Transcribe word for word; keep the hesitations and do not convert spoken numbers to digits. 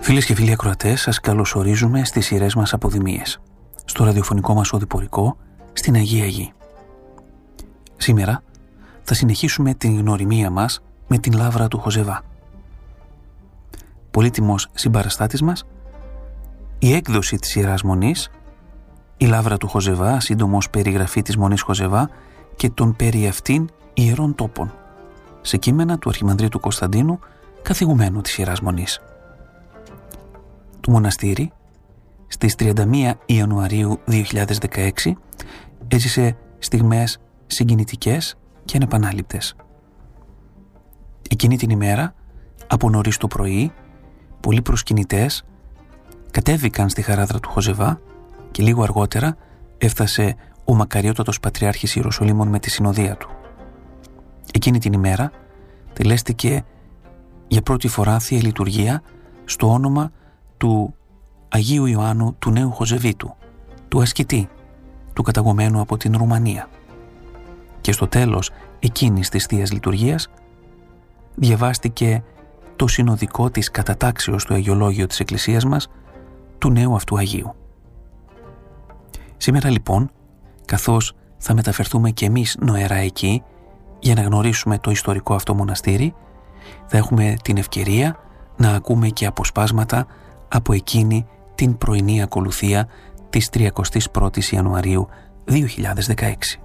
Φίλες και φίλοι ακροατές, σας καλωσορίζουμε στις σειρές μας αποδημίες, στο ραδιοφωνικό μας οδηπορικό, στην Αγία Γη. Σήμερα θα συνεχίσουμε την γνωριμία μας με την Λαύρα του Χοζεβά. Πολύτιμος συμπαραστάτης μας, η έκδοση της Ιεράς Μονής, η Λαύρα του Χοζεβά, σύντομος περιγραφή της Μονής Χοζεβά και των περί αυτήν ιερών τόπων, σε κείμενα του Αρχιμανδρίτου Κωνσταντίνου, καθηγουμένου της Ιεράς Μονής. Το μοναστήρι στις τριάντα μία Ιανουαρίου δύο χιλιάδες δεκαέξι έζησε στιγμές συγκινητικές και ανεπανάληπτες. Εκείνη την ημέρα, από νωρίς το πρωί, πολλοί προσκυνητές κατέβηκαν στη χαράδρα του Χοζεβά και λίγο αργότερα έφτασε ο μακαριότατος Πατριάρχης Ιεροσολύμων με τη συνοδεία του. Εκείνη την ημέρα τελέστηκε για πρώτη φορά Θεία Λειτουργία στο όνομα του Αγίου Ιωάννου του Νέου Χοζεβίτου, του ασκητή, του καταγωμένου από την Ρουμανία. Και στο τέλος εκείνης της Θείας Λειτουργίας διαβάστηκε το συνοδικό της κατατάξεως του Αγιολόγιο της Εκκλησίας μας, του νέου αυτού Αγίου. Σήμερα λοιπόν, καθώς θα μεταφερθούμε και εμείς νοερά εκεί για να γνωρίσουμε το ιστορικό αυτό μοναστήρι, θα έχουμε την ευκαιρία να ακούμε και αποσπάσματα από εκείνη την πρωινή ακολουθία της τριακοστής πρώτης Ιανουαρίου δύο χιλιάδες δεκαέξι.